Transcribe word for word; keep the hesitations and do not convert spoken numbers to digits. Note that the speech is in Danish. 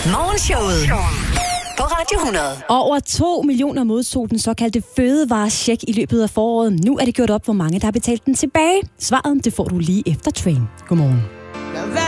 Morgenshowet på Radio hundrede. Over to millioner modtog den såkaldte fødevarecheck i løbet af foråret. Nu er det gjort op, hvor mange der har betalt den tilbage. Svaret, det får du lige efter Train. Godmorgen.